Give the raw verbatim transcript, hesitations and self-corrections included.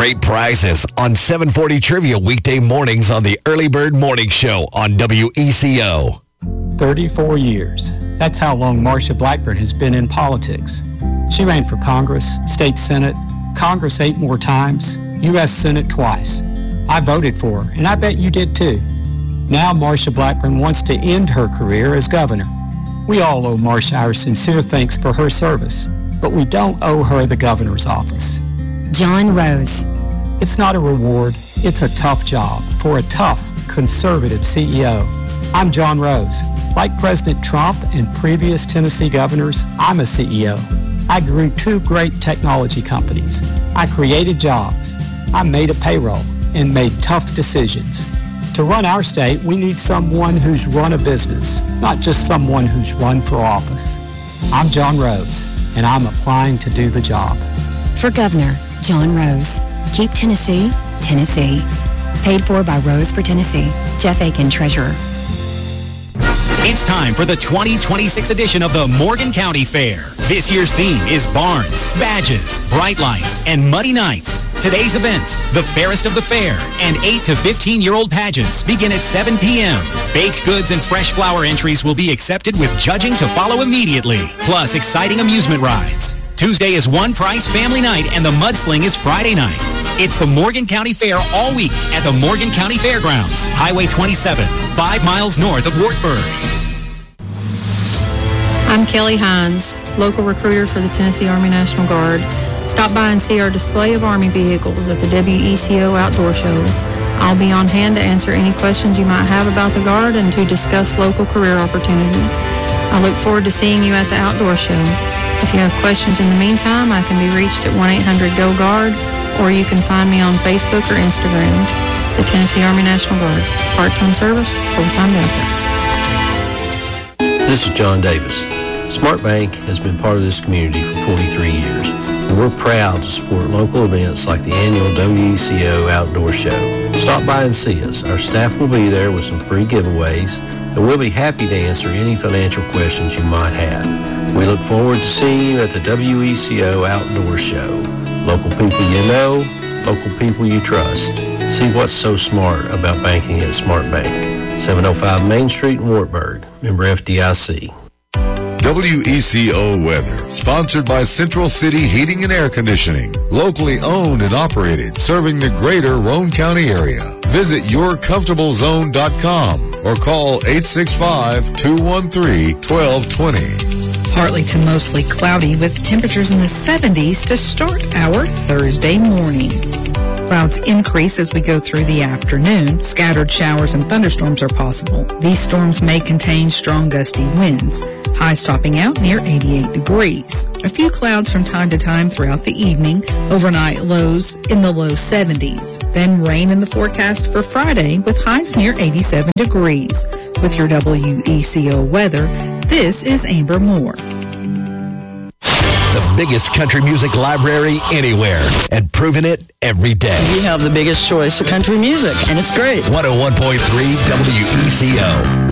great prizes on seven forty Trivia weekday mornings on the Early Bird Morning Show on W E C O. thirty-four years. That's how long Marsha Blackburn has been in politics. She ran for Congress, State Senate, Congress eight more times, U S Senate twice. I voted for her, and I bet you did too. Now Marsha Blackburn wants to end her career as governor. We all owe Marsha our sincere thanks for her service, but we don't owe her the governor's office. John Rose. It's not a reward, it's a tough job for a tough, conservative C E O. I'm John Rose. Like President Trump and previous Tennessee governors, I'm a C E O. I grew two great technology companies. I created jobs. I made a payroll and made tough decisions. To run our state, we need someone who's run a business, not just someone who's run for office. I'm John Rose, and I'm applying to do the job. For Governor, John Rose. Keep Tennessee, Tennessee. Paid for by Rose for Tennessee. Jeff Aiken, Treasurer. It's time for the twenty twenty-six edition of the Morgan County Fair. This year's theme is barns, badges, bright lights, and muddy nights. Today's events, the fairest of the fair, and eight to fifteen-year-old pageants begin at seven p.m. Baked goods and fresh flower entries will be accepted with judging to follow immediately, plus exciting amusement rides. Tuesday is one price family night, and the mudsling is Friday night. It's the Morgan County Fair all week at the Morgan County Fairgrounds, Highway twenty-seven, five miles north of Wartburg. I'm Kelly Hines, local recruiter for the Tennessee Army National Guard. Stop by and see our display of Army vehicles at the W E C O Outdoor Show. I'll be on hand to answer any questions you might have about the Guard and to discuss local career opportunities. I look forward to seeing you at the Outdoor Show. If you have questions in the meantime, I can be reached at one eight hundred G O GUARD, or you can find me on Facebook or Instagram. The Tennessee Army National Guard. Part-time service, full-time benefits. This is John Davis. Smart Bank has been part of this community for forty-three years, and we're proud to support local events like the annual W E C O Outdoor Show. Stop by and see us. Our staff will be there with some free giveaways, and we'll be happy to answer any financial questions you might have. We look forward to seeing you at the W E C O Outdoor Show. Local people you know, local people you trust. See what's so smart about banking at Smart Bank. seven oh five Main Street in Wartburg. Member F D I C. W E C O Weather, sponsored by Central City Heating and Air Conditioning, locally owned and operated, serving the greater Roane County area. Visit your comfortable zone dot com or call eight six five, two one three, one two two zero. Partly to mostly cloudy with temperatures in the seventies to start our Thursday morning. Clouds increase as we go through the afternoon. Scattered showers and thunderstorms are possible. These storms may contain strong gusty winds. Highs topping out near eighty-eight degrees. A few clouds from time to time throughout the evening. Overnight lows in the low seventies. Then rain in the forecast for Friday with highs near eighty-seven degrees. With your W E C O weather, this is Amber Moore. The biggest country music library anywhere, and proving it every day. We have the biggest choice of country music, and it's great. one oh one point three W E C O.